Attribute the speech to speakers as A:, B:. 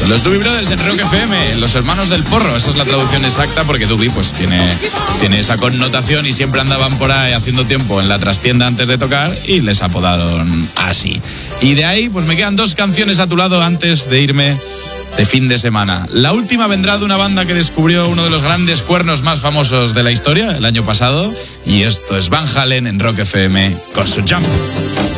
A: Los Doobie Brothers en Rock FM, los hermanos del porro, esa es la traducción exacta, porque Doobie pues tiene esa connotación y siempre andaban por ahí haciendo tiempo en la trastienda antes de tocar y les apodaron así. Y de ahí pues me quedan 2 canciones a tu lado antes de irme de fin de semana. La última vendrá de una banda que descubrió uno de los grandes cuernos más famosos de la historia el año pasado, y esto es Van Halen en Rock FM con su Jump.